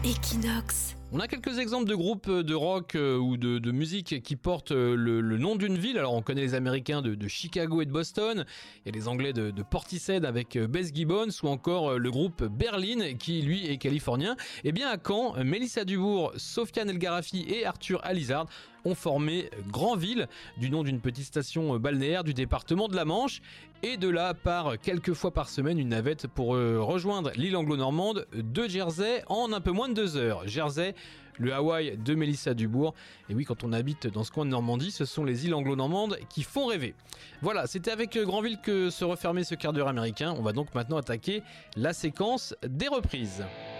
Equinox. On a quelques exemples de groupes de rock ou de musique qui portent le nom d'une ville. Alors on connaît les Américains de Chicago et de Boston, et les Anglais de Portishead avec Beth Gibbons, ou encore le groupe Berlin qui lui est californien. Et bien à Caen, Mélissa Dubourg, Sofiane El Gharafi et Arthur Alizard ont formé Granville, du nom d'une petite station balnéaire du département de la Manche. Et de là part quelques fois par semaine une navette pour rejoindre l'île anglo-normande de Jersey en un peu moins de 2 heures. Jersey, le Hawaï de Mélissa Dubourg. Et oui, quand on habite dans ce coin de Normandie, ce sont les îles anglo-normandes qui font rêver. Voilà, c'était avec Granville que se refermait ce quart d'heure américain. On va donc maintenant attaquer la séquence des reprises.